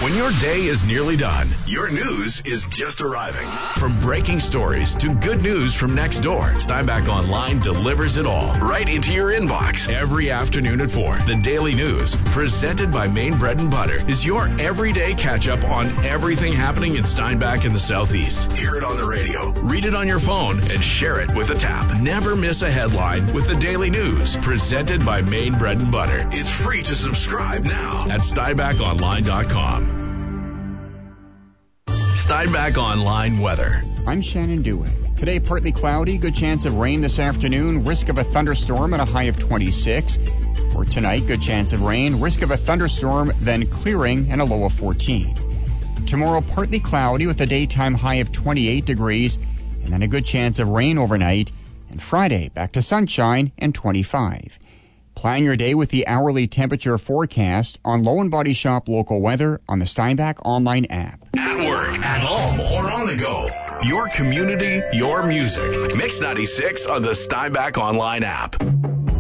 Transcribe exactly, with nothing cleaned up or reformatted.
When your day is nearly done, your news is just arriving. From breaking stories to good news from next door, Steinbach Online delivers it all right into your inbox. Every afternoon at four, the Daily News, presented by Maine Bread and Butter, is your everyday catch-up on everything happening in Steinbach and the Southeast. Hear it on the radio, read it on your phone, and share it with a tap. Never miss a headline with the Daily News, presented by Maine Bread and Butter. It's free to subscribe now at steinbach online dot com. Steinbach Online weather. I'm Shannon Dewitt. Today, partly cloudy, good chance of rain this afternoon, risk of a thunderstorm and a high of twenty-six. For tonight, good chance of rain, risk of a thunderstorm, then clearing and a low of fourteen. Tomorrow, partly cloudy with a daytime high of twenty-eight degrees, and then a good chance of rain overnight. And Friday, back to sunshine and twenty-five. Plan your day with the hourly temperature forecast on Low and Body Shop local weather on the Steinbach Online app. At work, at home, or on the go. Your community, your music. Mix ninety-six on the Steinbach Online app.